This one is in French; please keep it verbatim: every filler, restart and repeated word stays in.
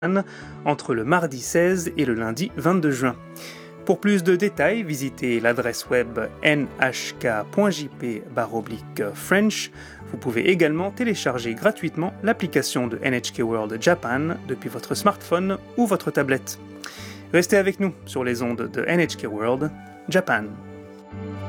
entre le mardi seize et le lundi vingt-deux juin. Pour plus de détails, visitez l'adresse web n h k point j p barre oblique French. Vous pouvez également télécharger gratuitement l'application de N H K World Japan depuis votre smartphone ou votre tablette. Restez avec nous sur les ondes de N H K World Japan.